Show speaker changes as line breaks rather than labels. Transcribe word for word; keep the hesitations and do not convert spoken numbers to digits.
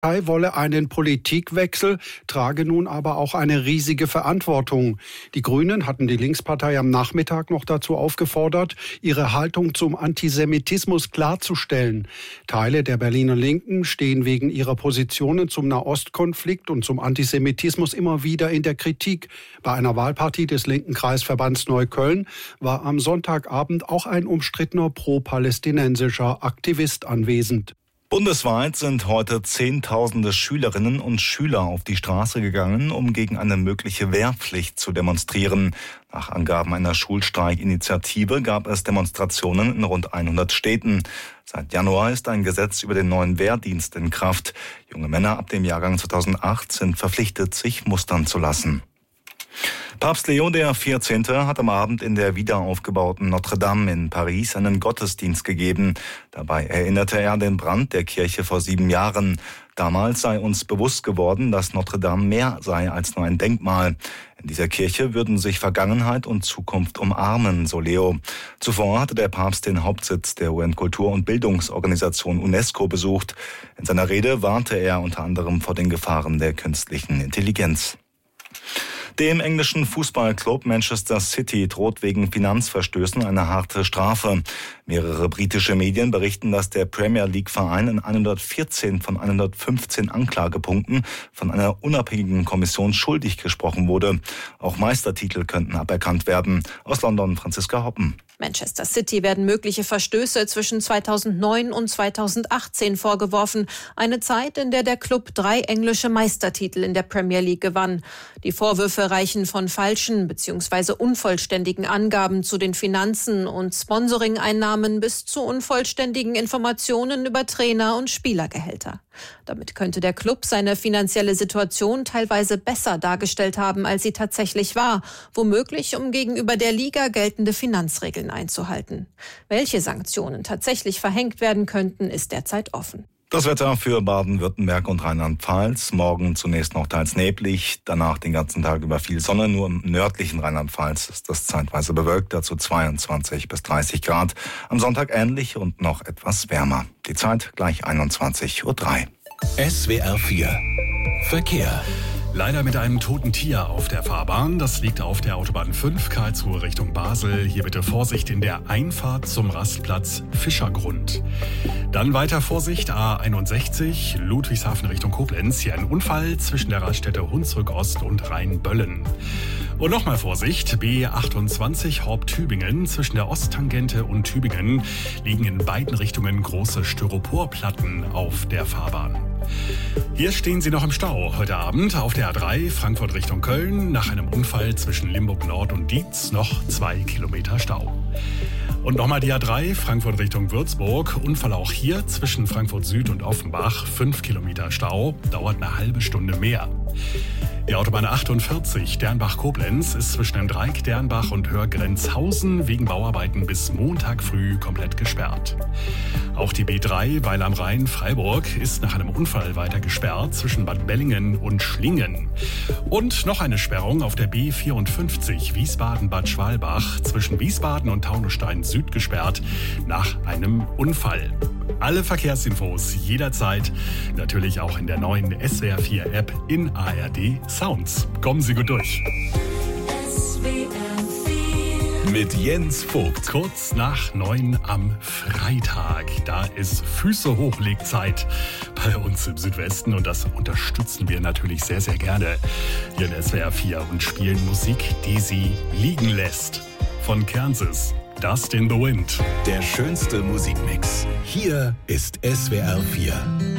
Die wolle einen Politikwechsel, trage nun aber auch eine riesige Verantwortung. Die Grünen hatten die Linkspartei am Nachmittag noch dazu aufgefordert, ihre Haltung zum Antisemitismus klarzustellen. Teile der Berliner Linken stehen wegen ihrer Positionen zum Nahostkonflikt und zum Antisemitismus immer wieder in der Kritik. Bei einer Wahlpartie des linken Kreisverbands Neukölln war am Sonntagabend auch ein umstrittener pro-palästinensischer Aktivist anwesend.
Bundesweit sind heute Zehntausende Schülerinnen und Schüler auf die Straße gegangen, um gegen eine mögliche Wehrpflicht zu demonstrieren. Nach Angaben einer Schulstreikinitiative gab es Demonstrationen in rund hundert Städten. Seit Januar ist ein Gesetz über den neuen Wehrdienst in Kraft. Junge Männer ab dem Jahrgang zweitausendacht sind verpflichtet, sich mustern zu lassen. Papst Leo der vierzehnte hat am Abend in der wiederaufgebauten Notre Dame in Paris einen Gottesdienst gegeben. Dabei erinnerte er an den Brand der Kirche vor sieben Jahren. Damals sei uns bewusst geworden, dass Notre Dame mehr sei als nur ein Denkmal. In dieser Kirche würden sich Vergangenheit und Zukunft umarmen, so Leo. Zuvor hatte der Papst den Hauptsitz der U N-Kultur- und Bildungsorganisation UNESCO besucht. In seiner Rede warnte er unter anderem vor den Gefahren der künstlichen Intelligenz. Dem englischen Fußballclub Manchester City droht wegen Finanzverstößen eine harte Strafe. Mehrere britische Medien berichten, dass der Premier League-Verein in hundertvierzehn von hundertfünfzehn Anklagepunkten von einer unabhängigen Kommission schuldig gesprochen wurde. Auch Meistertitel könnten aberkannt werden. Aus London Franziska Hoppen.
Manchester City werden mögliche Verstöße zwischen zweitausendneun und zweitausendachtzehn vorgeworfen. Eine Zeit, in der der Club drei englische Meistertitel in der Premier League gewann. Die Vorwürfe reichen von falschen bzw. unvollständigen Angaben zu den Finanzen und Sponsoring-Einnahmen bis zu unvollständigen Informationen über Trainer- und Spielergehälter. Damit könnte der Club seine finanzielle Situation teilweise besser dargestellt haben, als sie tatsächlich war, womöglich um gegenüber der Liga geltende Finanzregeln einzuhalten. Welche Sanktionen tatsächlich verhängt werden könnten, ist derzeit offen.
Das Wetter für Baden-Württemberg und Rheinland-Pfalz. Morgen zunächst noch teils neblig, danach den ganzen Tag über viel Sonne. Nur im nördlichen Rheinland-Pfalz ist das zeitweise bewölkt, dazu zweiundzwanzig bis dreißig Grad. Am Sonntag ähnlich und noch etwas wärmer. Die Zeit gleich einundzwanzig Uhr drei.
S W R vier Verkehr.
Leider mit einem toten Tier auf der Fahrbahn. Das liegt auf der Autobahn fünf, Karlsruhe Richtung Basel. Hier bitte Vorsicht in der Einfahrt zum Rastplatz Fischergrund. Dann weiter Vorsicht, A einundsechzig, Ludwigshafen Richtung Koblenz. Hier ein Unfall zwischen der Raststätte Hunsrück Ost und Rheinböllen. Und nochmal Vorsicht, B achtundzwanzig Horb-Tübingen. Zwischen der Osttangente und Tübingen liegen in beiden Richtungen große Styroporplatten auf der Fahrbahn. Hier stehen Sie noch im Stau heute Abend auf der A drei Frankfurt Richtung Köln. Nach einem Unfall zwischen Limburg Nord und Dietz noch zwei Kilometer Stau. Und nochmal die A drei Frankfurt Richtung Würzburg. Unfall auch hier zwischen Frankfurt Süd und Offenbach. Fünf Kilometer Stau, dauert eine halbe Stunde mehr. Die Autobahn achtundvierzig Dernbach-Koblenz ist zwischen dem Dreieck Dernbach und Hörgrenzhausen wegen Bauarbeiten bis Montag früh komplett gesperrt. Auch die B drei Weil am Rhein Freiburg ist nach einem Unfall weiter gesperrt zwischen Bad Bellingen und Schlingen. Und noch eine Sperrung auf der B vierundfünfzig Wiesbaden-Bad Schwalbach zwischen Wiesbaden und Taunusstein Süd gesperrt nach einem Unfall. Alle Verkehrsinfos jederzeit, natürlich auch in der neuen S W R vier App in A R D Sounds. Kommen Sie gut durch.
S W R vier mit Jens Vogt.
Kurz nach neun am Freitag. Da ist Füße hochlegzeit bei uns im Südwesten und das unterstützen wir natürlich sehr, sehr gerne hier in S W R vier und spielen Musik, die Sie liegen lässt. Von Kansas. Dust in the Wind.
Der schönste Musikmix. Hier ist S W R vier.